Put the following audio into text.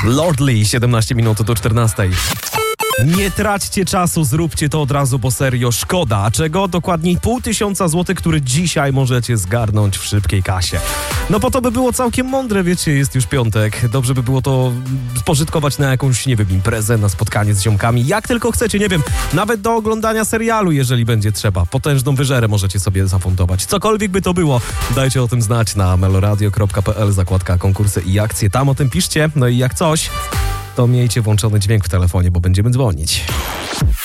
Lordly, 17 minut do 14. Nie traćcie czasu, zróbcie to od razu, bo serio szkoda. A czego? Dokładniej 500 złotych, który dzisiaj możecie zgarnąć w szybkiej kasie. No po to by było całkiem mądre, wiecie, jest już piątek. Dobrze by było to spożytkować na jakąś, nie wiem, imprezę, na spotkanie z ziomkami. Jak tylko chcecie, nie wiem, nawet do oglądania serialu, jeżeli będzie trzeba. Potężną wyżerę możecie sobie zafundować. Cokolwiek by to było, dajcie o tym znać na meloradio.pl, zakładka konkursy i akcje. Tam o tym piszcie. No i jak coś, to miejcie włączony dźwięk w telefonie, bo będziemy dzwonić.